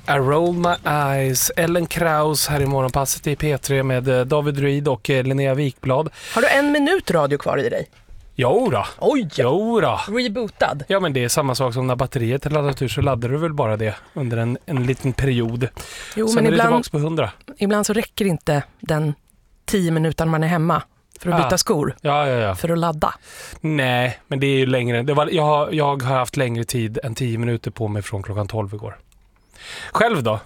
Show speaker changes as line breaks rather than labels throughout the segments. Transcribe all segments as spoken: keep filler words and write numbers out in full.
I roll my eyes. Ellen Kraus här i morgonpasset i P tre med David Ruid och Linnea Wikblad.
Har du en minut radio kvar i dig?
Jo då.
Oj!
Jo då.
Rebootad.
Ja, men det är samma sak som när batteriet är laddat ur, så laddar du väl bara det under en, en liten period.
Jo,
Sen
men
är det
ibland,
tillbaka på hundra.
ibland så räcker inte den tio minuter man är hemma för att byta
ah.
skor.
Ja, ja, ja.
För att ladda.
Nej, men det är ju längre. Det var, jag, har, jag har haft längre tid än tio minuter på mig från klockan tolv igår. Själv då?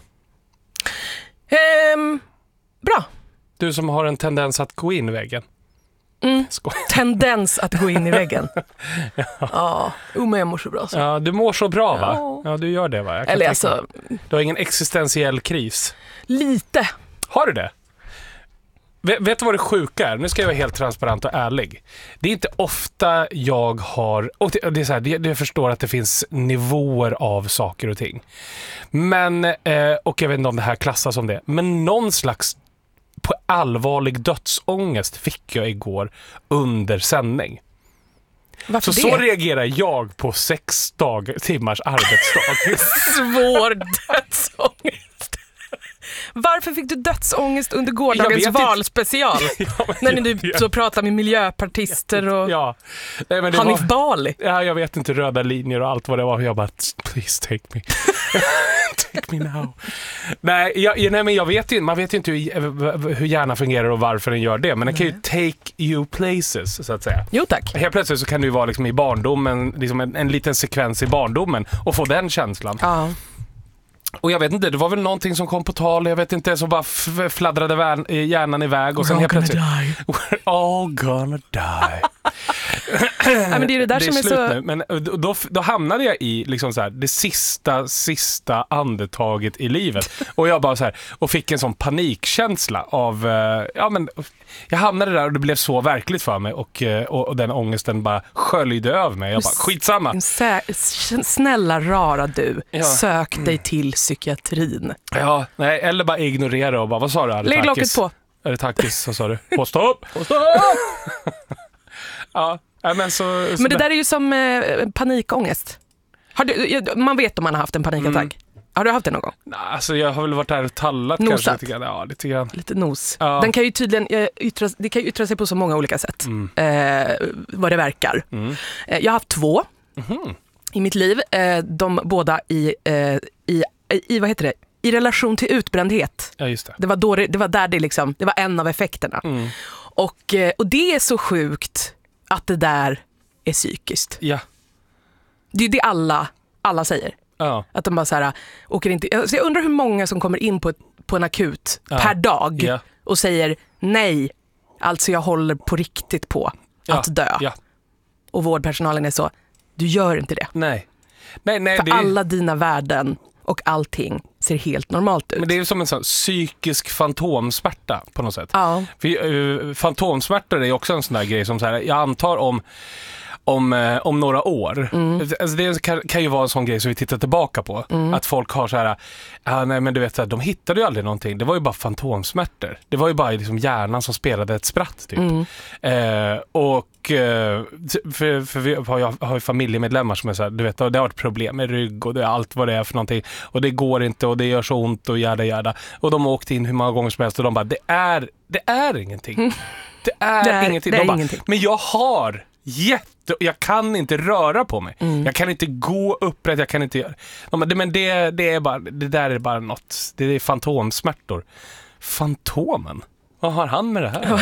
Ehm, bra.
Du som har en tendens att gå in i väggen.
Mm. Tendens att gå in i väggen. Ja, ja. Oh, men jag mår så bra så.
Ja, du mår så bra, va?
Ja,
ja du gör det, va?
Eller alltså...
Du har ingen existentiell kris.
Lite.
Har du det? Vet, vet du vad det sjuka är? Nu ska jag vara helt transparent och ärlig. Det är inte ofta jag har... Och det, det är så här, det, det jag förstår att det finns nivåer av saker och ting. Men, eh, och jag vet inte om det här klassas som det, men någon slags på allvarlig dödsångest fick jag igår under sändning.
Varför
så
det?
Så reagerar jag på sex dag, timmars arbetsdag.
Svår dödsångest. Varför fick du dödsångest under gårdagens valspecial? Ja, när ni du så pratar med miljöpartister och
ja. Nej, men det
Hanif
var,
Bali.
Ja, jag vet inte, röda linjer och allt vad det var. Jag bara, please take me. Take me now. Nej, jag, nej, men jag vet ju, man vet ju inte hur, hur hjärnan fungerar och varför den gör det. Men den kan ju take you places, så att säga.
Jo, tack.
Helt plötsligt så kan det ju vara liksom i barndomen, liksom en, en liten sekvens i barndomen och få den känslan.
Ja.
Och jag vet inte, det var väl någonting som kom på tal, jag vet inte, så bara f- fladdrade vär- hjärnan iväg och sen helt plötsligt
die.
We're all gonna die.
Ja, men det är det där
det är
som är
slut
så...
nu, men då, då hamnade jag i liksom så här, det sista sista andetaget i livet och jag bara så här, och fick en sån panikkänsla av ja men jag hamnade där och det blev så verkligt för mig och, och, och den ångesten bara sköljde över mig. Jag bara, skitsamma.
Sä- snälla rara du, ja. Sök dig till psykiatrin.
Ja, nej, eller bara ignorera och bara, vad sa du?
Lägg locket på.
Är det taktiskt, så sa du? Post upp!
Post upp!
Ja, men så... så
men det där är ju som eh, panikångest. Har du, man vet om man har haft en panikattack. Mm. Har du haft det någon gång?
Nej, alltså jag har väl varit där och tallat
Nosat.
kanske lite grann. Ja, lite grann.
Lite nos.
Ja.
Den kan ju tydligen eh, yttra, det kan ju yttra sig på så många olika sätt. Mm. Eh, vad det verkar. Mm. Eh, jag har haft två mm. i mitt liv. Eh, de båda i, eh, i, i, vad heter det? I relation till utbrändhet.
Ja, just det.
Det var, då det, det var där det liksom, det var en av effekterna. Mm. Och, eh, och det är så sjukt att det där är psykiskt.
Ja.
Det är det alla, alla säger.
Ja.
Att de bara så här, åker inte... Så jag undrar hur många som kommer in på, ett, på en akut ja. per dag ja. och säger nej, alltså jag håller på riktigt på
ja.
att dö.
Ja.
Och vårdpersonalen är så, du gör inte det.
Nej. nej, nej
För
det är...
alla dina värden och allting ser helt normalt ut.
Men det är som en sån psykisk fantomsmärta på något sätt.
Ja.
För, uh, fantomsmärtor är också en sån där grej som så här, jag antar om Om, eh, om några år. Mm. Alltså det kan, kan ju vara en sån grej som vi tittar tillbaka på. Mm. Att folk har så här, ah, nej men du vet, de hittade ju aldrig någonting. Det var ju bara fantomsmärtor. Det var ju bara liksom hjärnan som spelade ett spratt typ. Mm. Eh, och eh, för, för vi har ju, har ju familjemedlemmar som är så här, du vet, det har varit problem med rygg och det, allt vad det är för någonting. Och det går inte och det gör så ont och jäda jäda. Och de har åkt in hur många gånger som helst och de bara, det är, det är ingenting. Mm. Det är, det är ingenting.
Det är
de bara,
ingenting.
men jag har jätte jag kan inte röra på mig. Mm. Jag kan inte gå upprätt, jag kan inte göra. Men det, det är bara det där är bara något. Det är fantomsmärtor. Fantomen. Vad har han med det här?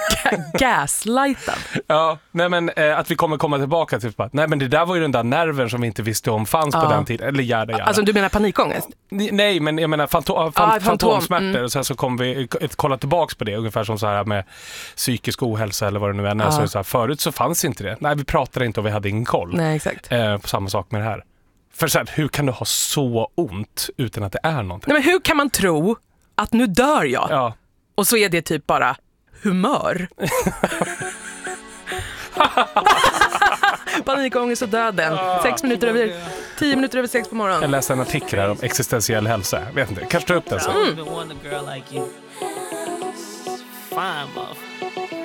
Gaslightad.
Ja, nej men eh, att vi kommer komma tillbaka till att nej men det där var ju den där nerven som vi inte visste om fanns ja. på den tiden eller jäda jäda.
Alltså du menar panikångest?
Nej, men jag menar fanto- fan,
ah,
fantomsmärtor
mm.
och sen så kommer vi ett, kolla tillbaks på det ungefär som så här med psykisk ohälsa eller vad det nu är. Ah. Så så här, förut så fanns inte det. Nej, vi pratade inte och vi hade ingen koll.
Nej, exakt.
Eh, på samma sak med det här. För så här, hur kan du ha så ont utan att det är någonting?
Nej, men hur kan man tro att nu dör jag?
Ja.
Och så är det typ bara humör. Panikångest och döden. Sex minuter över, tio minuter över sex på morgonen.
Jag läste en artikel här om existentiell hälsa. Jag vet inte, kanske ta upp den sen. Mm.